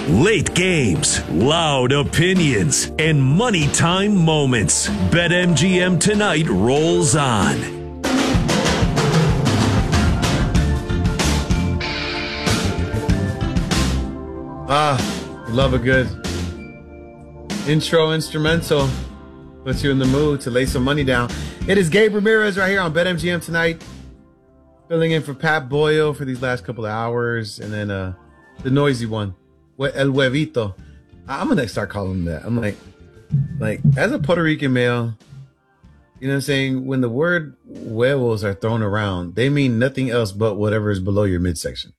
Late games, loud opinions, and money time moments. BetMGM tonight rolls on. Love a good intro instrumental. Puts you in the mood to lay some money down. It is Gabe Ramirez right here on BetMGM tonight. Filling in for Pat Boyle for these last couple of hours. And then the noisy one, El Huevito. I'm going to start calling him that. I'm like, as a Puerto Rican male, you know what I'm saying? When the word huevos are thrown around, they mean nothing else but whatever is below your midsection.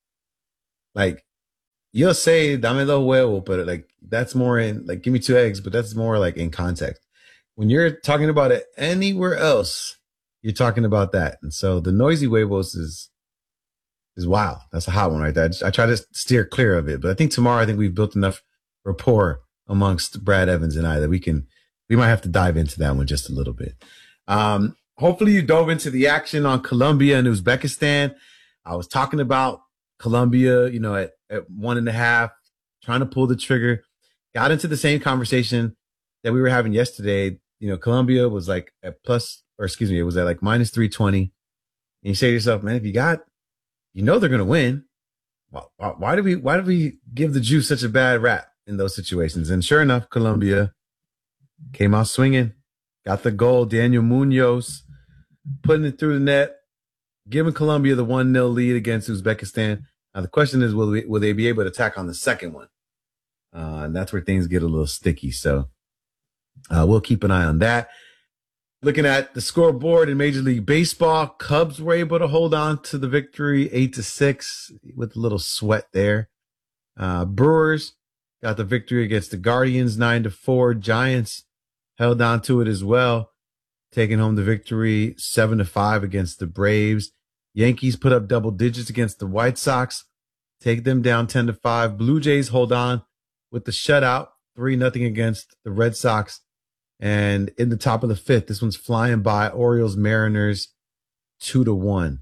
Like, you'll say, dame dos huevos, but like, that's more in, like, give me 2 eggs, but that's more like in context. When you're talking about it anywhere else, you're talking about that. And so the noisy huevos is wild. That's a hot one right there. I try to steer clear of it, but I think tomorrow, we've built enough rapport amongst Brad Evans and I that we might have to dive into that one just a little bit. Hopefully you dove into the action on Colombia and Uzbekistan. I was talking about Colombia, at 1.5, trying to pull the trigger, got into the same conversation that we were having yesterday. Colombia was like it was at like minus 320. And you say to yourself, man, if they're going to win. Why do we give the Jews such a bad rap in those situations? And sure enough, Colombia came out swinging, got the goal. Daniel Munoz putting it through the net, giving Colombia the 1-0 lead against Uzbekistan. Now, the question is, will they be able to attack on the second one? And that's where things get a little sticky. So we'll keep an eye on that. Looking at the scoreboard in Major League Baseball, Cubs were able to hold on to the victory 8-6 with a little sweat there. Brewers got the victory against the Guardians 9-4. Giants held on to it as well, taking home the victory 7-5 against the Braves. Yankees put up double digits against the White Sox, take them down 10-5. Blue Jays hold on with the shutout 3-0 against the Red Sox. And in the top of the fifth, this one's flying by. Orioles, Mariners, 2-1.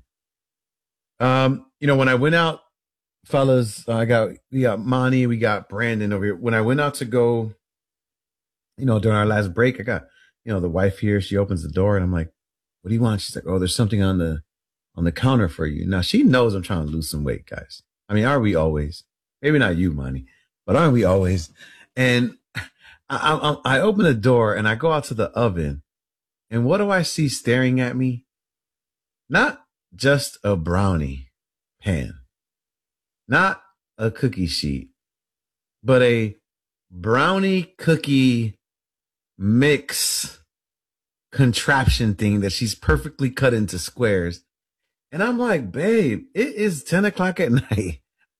When I went out, fellas, we got Monty, we got Brandon over here. When I went out to go, during our last break, I got, the wife here. She opens the door and I'm like, what do you want? She's like, oh, there's something on the counter for you. Now she knows I'm trying to lose some weight, guys. I mean, aren't we always? Maybe not you, Monty, but aren't we always? And I open the door and I go out to the oven, and what do I see staring at me? Not just a brownie pan, not a cookie sheet, but a brownie cookie mix contraption thing that she's perfectly cut into squares. And I'm like, babe, it is 10 o'clock at night.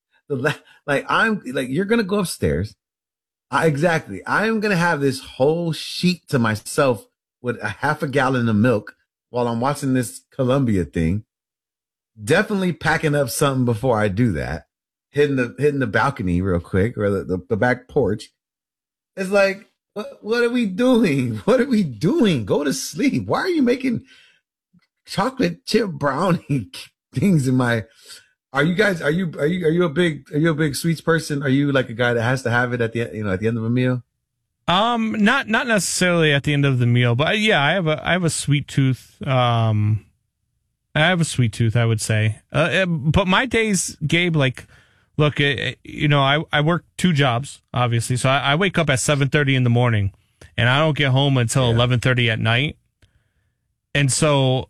You're going to go upstairs. Exactly. I'm going to have this whole sheet to myself with a half a gallon of milk while I'm watching this Colombia thing. Definitely packing up something before I do that. Hitting the balcony real quick, or the back porch. It's like, what are we doing? What are we doing? Go to sleep. Why are you making chocolate chip brownie things in my... Are you a big sweets person? Are you like a guy that has to have it at the end of a meal? Not necessarily at the end of the meal, but yeah, I have a sweet tooth. I have a sweet tooth, I would say. But my days, Gabe, look, I work 2 jobs, obviously. So I wake up at 7:30 in the morning and I don't get home until 11:30 at night. And so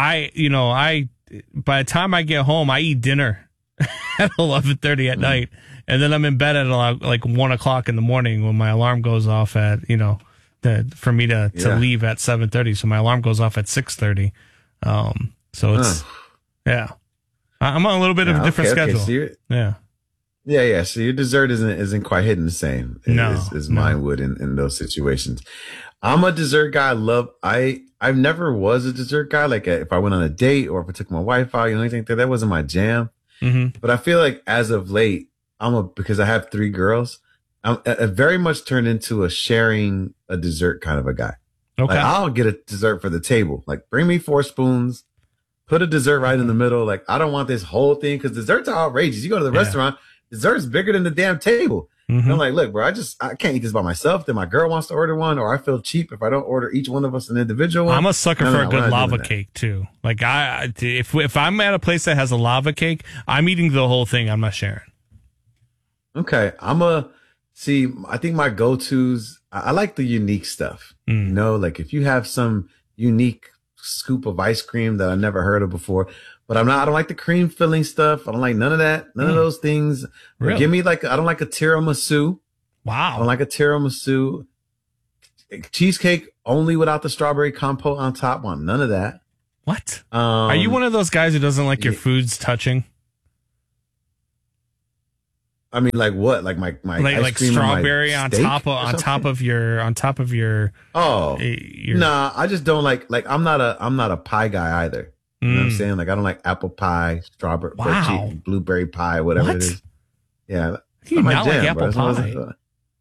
by the time I get home, I eat dinner at 11:30 at night, and then I'm in bed at like 1 o'clock in the morning when my alarm goes off at for me to leave at 7:30. So my alarm goes off at 6:30. So it's I'm on a little bit of a different schedule. So Yeah. So your dessert isn't quite hitting the same as mine would in those situations. I'm a dessert guy. I've never was a dessert guy. Like if I went on a date or if I took my wife out, anything that wasn't my jam. Mm-hmm. But I feel like as of late, because I have 3 girls, I'm very much turned into a sharing a dessert kind of a guy. Okay. Like I'll get a dessert for the table. Like bring me 4 spoons, put a dessert right in the middle. Like I don't want this whole thing because desserts are outrageous. You go to the restaurant, dessert's bigger than the damn table. And I'm like, look, bro, I can't eat this by myself. Then my girl wants to order one, or I feel cheap if I don't order each one of us an individual one. I'm a sucker for a good lava cake too. Like if I'm at a place that has a lava cake, I'm eating the whole thing. I'm not sharing. Okay, I think my go-tos, I like the unique stuff. You know, like if you have some unique scoop of ice cream that I never heard of before, but I don't like the cream filling stuff. I don't like none of that. None of those things. Really? Give me I don't like a tiramisu. Wow. I don't like a tiramisu. Cheesecake only without the strawberry compote on top. Want none of that. What? Are you one of those guys who doesn't like your foods touching? I mean, like what? Like my ice cream strawberry on top of your. Oh, nah. I just don't like I'm not a pie guy either. You know what I'm saying? Like I don't like apple pie, strawberry, blueberry pie, whatever it is. Yeah, you not like apple pie?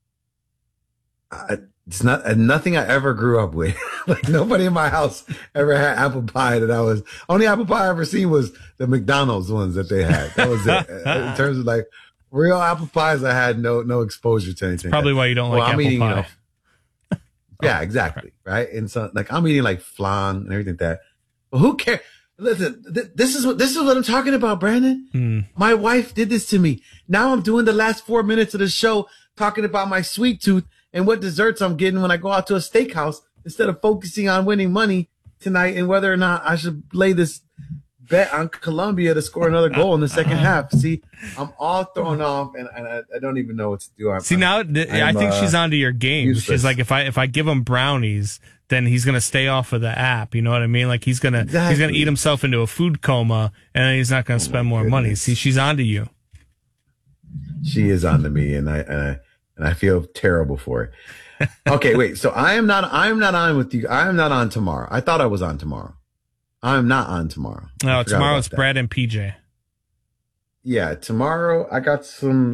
It's nothing I ever grew up with. Like nobody in my house ever had apple pie only apple pie I ever seen was the McDonald's ones that they had. That was it. In terms of like real apple pies, I had no exposure to anything. Probably why you don't like apple pie. Yeah, exactly. Right. And so like I'm eating like flan and everything like that. But who cares? Listen, this is what I'm talking about, Brandon. My wife did this to me. Now I'm doing the last 4 minutes of the show talking about my sweet tooth and what desserts I'm getting when I go out to a steakhouse instead of focusing on winning money tonight and whether or not I should lay this bet on Colombia to score another goal in the second half. See, I'm all thrown off and I don't even know what to do. I think she's onto your game. Useless. She's like, if I give him brownies, then he's going to stay off of the app. You know what I mean? Like he's going to eat himself into a food coma and then he's not going to spend more money. See, she's onto you. She is onto me and I feel terrible for it. Okay, wait. So I am not on with you. I am not on tomorrow. I thought I was on tomorrow. I'm not on tomorrow. No, tomorrow it's Brad and PJ. Yeah, tomorrow I got some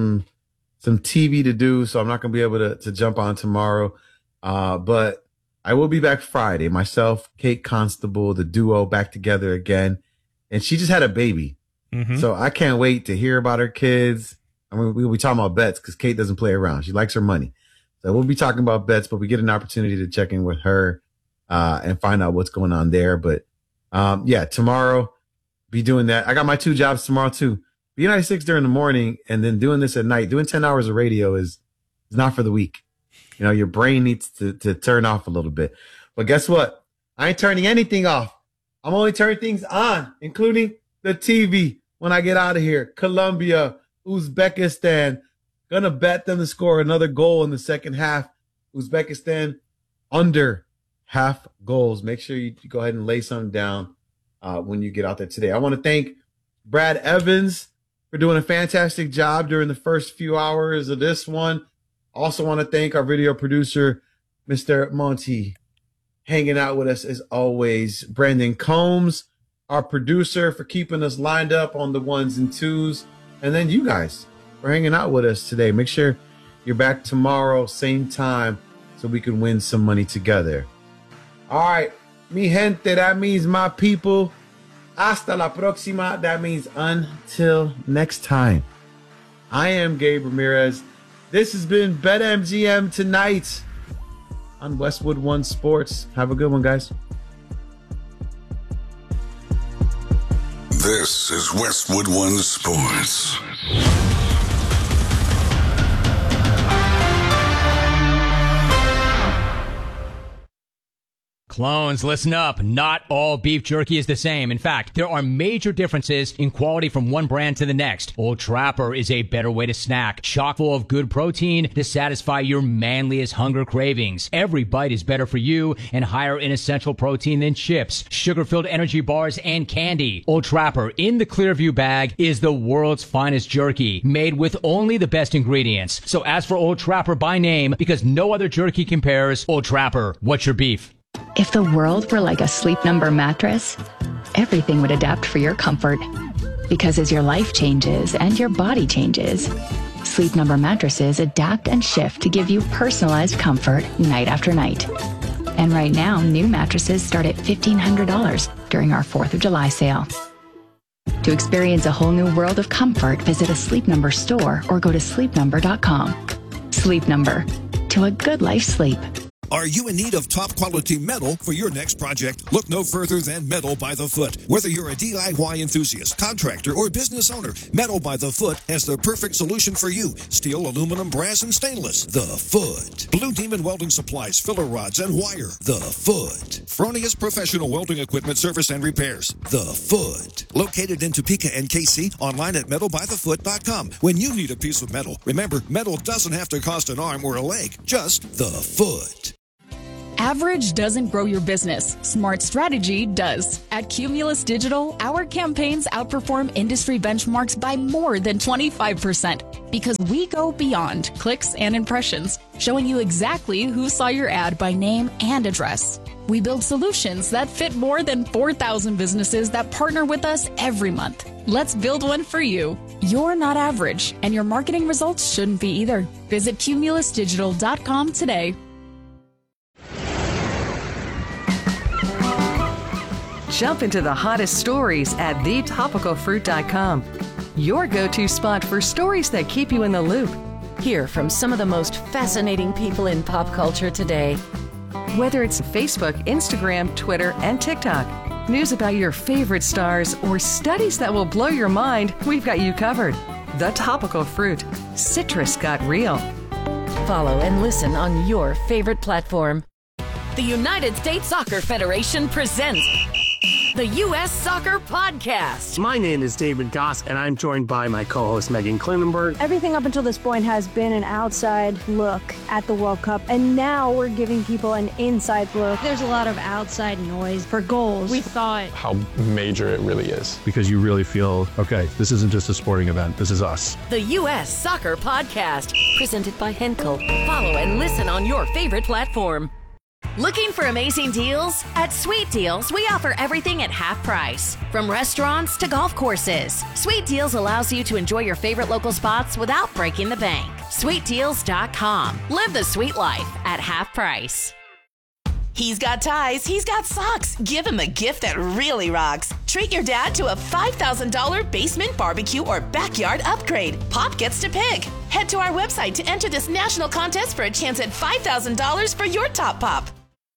TV to do, so I'm not going to be able to jump on tomorrow. But I will be back Friday. Myself, Kate Constable, the duo back together again. And she just had a baby. So I can't wait to hear about her kids. I mean, we'll be talking about bets because Kate doesn't play around. She likes her money. So we'll be talking about bets, but we get an opportunity to check in with her and find out what's going on there. But yeah, tomorrow be doing that. I got my 2 jobs tomorrow too. B96 during the morning and then doing this at night. Doing 10 hours of radio is not for the weak. You know, your brain needs to turn off a little bit. But guess what? I ain't turning anything off. I'm only turning things on, including the TV when I get out of here. Colombia, Uzbekistan. Gonna bet them to score another goal in the second half. Uzbekistan under half goals. Make sure you go ahead and lay something down when you get out there today. I want to thank Brad Evans for doing a fantastic job during the first few hours of this one. Also want to thank our video producer, Mr. Monty, hanging out with us as always. Brandon Combs, our producer, for keeping us lined up on the 1s and 2s. And then you guys for hanging out with us today. Make sure you're back tomorrow, same time, so we can win some money together. All right, mi gente, that means my people. Hasta la próxima, that means until next time. I am Gabe Ramirez. This has been BetMGM Tonight on Westwood One Sports. Have a good one, guys. This is Westwood One Sports. Clones, listen up. Not all beef jerky is the same. In fact, there are major differences in quality from one brand to the next. Old Trapper is a better way to snack, chock full of good protein to satisfy your manliest hunger cravings. Every bite is better for you and higher in essential protein than chips, sugar-filled energy bars, and candy. Old Trapper in the Clearview bag is the world's finest jerky, made with only the best ingredients. So ask for Old Trapper by name because no other jerky compares. Old Trapper, what's your beef? If the world were like a Sleep Number mattress, everything would adapt for your comfort. Because as your life changes and your body changes, Sleep Number mattresses adapt and shift to give you personalized comfort night after night. And right now, new mattresses start at $1,500 during our 4th of July sale. To experience a whole new world of comfort, visit a Sleep Number store or go to sleepnumber.com. Sleep Number. To a good night's sleep. Are you in need of top-quality metal for your next project? Look no further than Metal by the Foot. Whether you're a DIY enthusiast, contractor, or business owner, Metal by the Foot has the perfect solution for you. Steel, aluminum, brass, and stainless. The Foot. Blue Demon Welding Supplies, filler rods, and wire. The Foot. Fronius Professional Welding Equipment Service and Repairs. The Foot. Located in Topeka and KC, online at metalbythefoot.com. When you need a piece of metal, remember, metal doesn't have to cost an arm or a leg. Just the Foot. Average doesn't grow your business. Smart strategy does. At Cumulus Digital, our campaigns outperform industry benchmarks by more than 25% because we go beyond clicks and impressions, showing you exactly who saw your ad by name and address. We build solutions that fit more than 4,000 businesses that partner with us every month. Let's build one for you. You're not average, and your marketing results shouldn't be either. Visit cumulusdigital.com today. Jump into the hottest stories at thetopicalfruit.com. Your go-to spot for stories that keep you in the loop. Hear from some of the most fascinating people in pop culture today. Whether it's Facebook, Instagram, Twitter, and TikTok, news about your favorite stars, or studies that will blow your mind, we've got you covered. The Topical Fruit. Citrus got real. Follow and listen on your favorite platform. The United States Soccer Federation presents the U.S. Soccer Podcast. My name is David Goss, and I'm joined by my co-host Megan Klinenberg. Everything up until this point has been an outside look at the World Cup, and now we're giving people an inside look. There's a lot of outside noise for goals. We thought how major it really is. Because you really feel, okay, this isn't just a sporting event, this is us. The U.S. Soccer Podcast, presented by Henkel. Follow and listen on your favorite platform. Looking for amazing deals? At Sweet Deals, we offer everything at half price. From restaurants to golf courses, Sweet Deals allows you to enjoy your favorite local spots without breaking the bank. SweetDeals.com. Live the sweet life at half price. He's got ties, he's got socks. Give him a gift that really rocks. Treat your dad to a $5,000 basement barbecue or backyard upgrade. Pop gets to pick. Head to our website to enter this national contest for a chance at $5,000 for your top pop.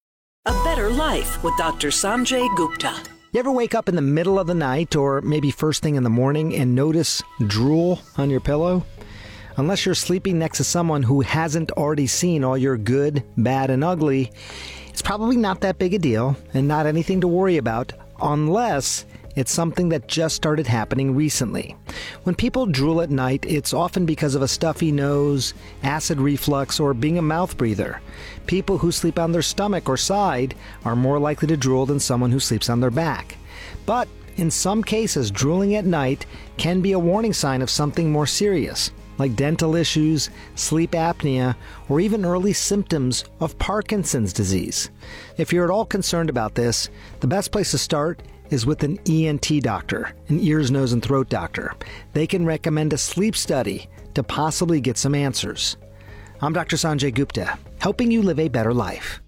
A Better Life with Dr. Sanjay Gupta. You ever wake up in the middle of the night or maybe first thing in the morning and notice drool on your pillow? Unless you're sleeping next to someone who hasn't already seen all your good, bad, and ugly, it's probably not that big a deal and not anything to worry about unless it's something that just started happening recently. When people drool at night, it's often because of a stuffy nose, acid reflux, or being a mouth breather. People who sleep on their stomach or side are more likely to drool than someone who sleeps on their back. But in some cases, drooling at night can be a warning sign of something more serious, like dental issues, sleep apnea, or even early symptoms of Parkinson's disease. If you're at all concerned about this, the best place to start is with an ENT doctor, an ears, nose, and throat doctor. They can recommend a sleep study to possibly get some answers. I'm Dr. Sanjay Gupta, helping you live a better life.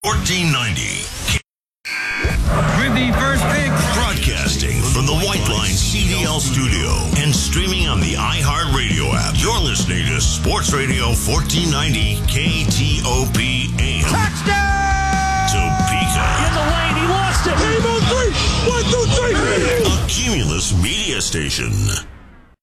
1490. With the first pick. Broadcasting from the White Line CDL studio and streaming on the iHeartRadio app. You're listening to Sports Radio 1490 KTOP AM. Touchdown! Topeka. In the lane, he lost it. Game on three. 1, 2, 3. A Cumulus media station.